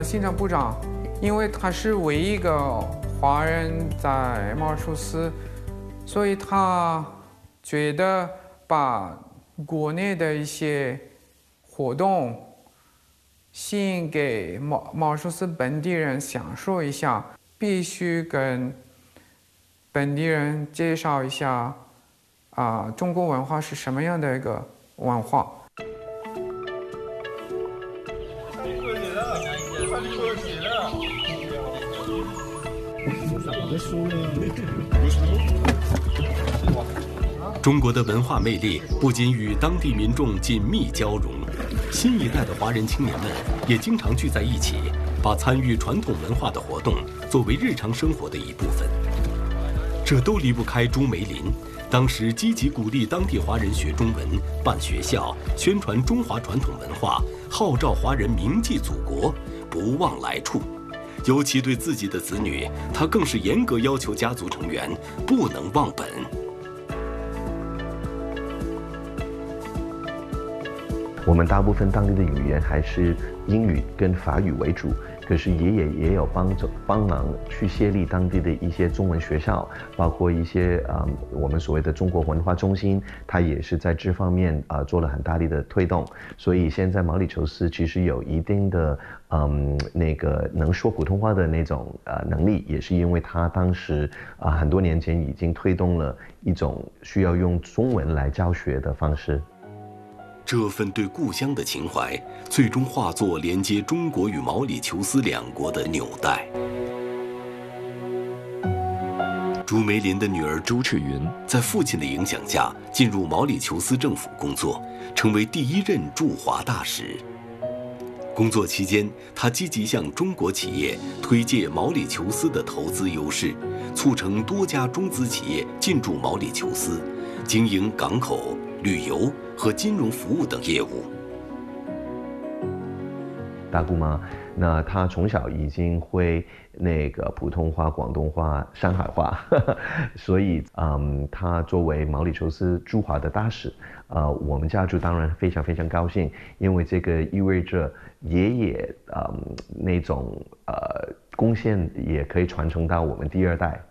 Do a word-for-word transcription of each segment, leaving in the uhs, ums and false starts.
行政部长，因为他是唯一一个华人在马尔舒斯，所以他觉得把国内的一些活动吸引给马马尔舒斯本地人享受一下，必须跟本地人介绍一下啊、呃，中国文化是什么样的一个文化。 中国的文化魅力不仅与当地民众紧密交融，新一代的华人青年们也经常聚在一起，把参与传统文化的活动作为日常生活的一部分。这都离不开朱梅林，当时积极鼓励当地华人学中文、办学校、宣传中华传统文化，号召华人铭记祖国，不忘来处。尤其对自己的子女，他更是严格要求家族成员不能忘本。 我们大部分当地的语言还是英语跟法语为主，可是爷爷也有帮着帮忙去设立当地的一些中文学校，包括一些嗯我们所谓的中国文化中心，他也是在这方面啊、呃、做了很大力的推动。所以现在毛里求斯其实有一定的嗯那个能说普通话的那种呃能力，也是因为他当时啊、呃、很多年前已经推动了一种需要用中文来教学的方式。 这份对故乡的情怀，最终化作连接中国与毛里求斯两国的纽带。朱梅林的女儿朱赤云在父亲的影响下，进入毛里求斯政府工作，成为第一任驻华大使。工作期间，她积极向中国企业推介毛里求斯的投资优势，促成多家中资企业进驻毛里求斯，经营港口、旅游和金融服务等业务。 大姑妈，那她从小已经会那个普通话、广东话、上海话，呵呵所以嗯，她作为毛里求斯驻华的大使，呃，我们家族当然非常非常高兴，因为这个意味着爷爷嗯那种呃贡献也可以传承到我们第二代。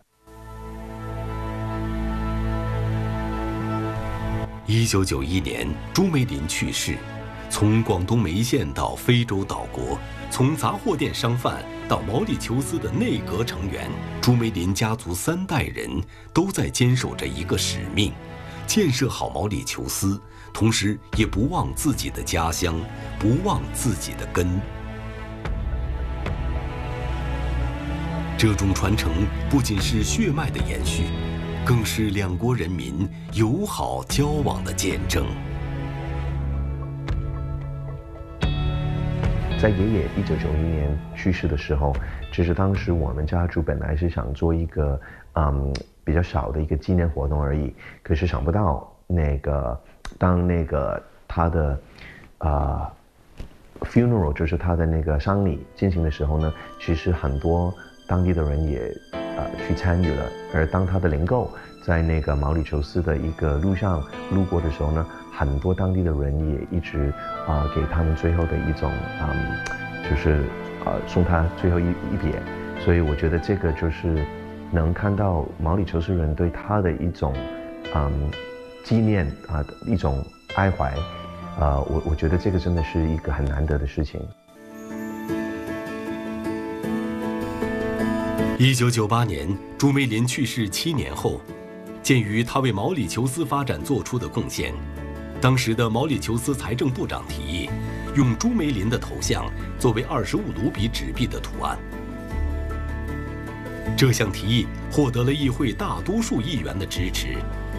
一九九一年，朱梅林去世。从广东梅县到非洲岛国，从杂货店商贩到毛里求斯的内阁成员，朱梅林家族三代人都在坚守着一个使命：建设好毛里求斯，同时也不忘自己的家乡，不忘自己的根。这种传承不仅是血脉的延续，更是两国人民友好交往的见证。 在爷爷一九九一年去世的时候，其实当时我们家族本来是想做一个嗯比较小的一个纪念活动而已，可是想不到那个当那个他的啊、呃、funeral 就是他的那个丧礼进行的时候呢，其实很多当地的人也呃去参与了，而当他的灵柩在那个毛里求斯的一个路上路过的时候呢，很多当地的人也一直啊、呃、给他们最后的一种嗯，就是呃送他最后一一瞥，所以我觉得这个就是能看到毛里求斯人对他的一种嗯纪念啊、呃、一种哀怀，呃我我觉得这个真的是一个很难得的事情。 一九九八年，朱梅林去世七年后，鉴于他为毛里求斯发展做出的贡献，当时的毛里求斯财政部长提议，用朱梅林的头像作为二十五卢比纸币的图案。这项提议获得了议会大多数议员的支持。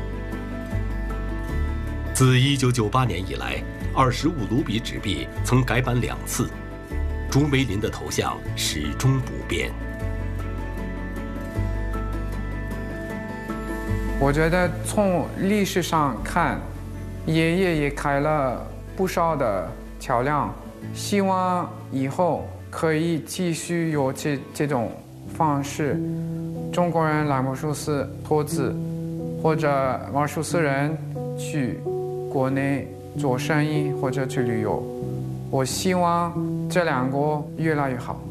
自一九九八年以来，二十五卢比纸币曾改版两次，朱梅林的头像始终不变。 我觉得从历史上看，爷爷也开了不少的桥梁，希望以后可以继续有这这种方式，中国人来毛里求斯投资，或者毛里求斯人去国内做生意或者去旅游。我希望这两个越来越好。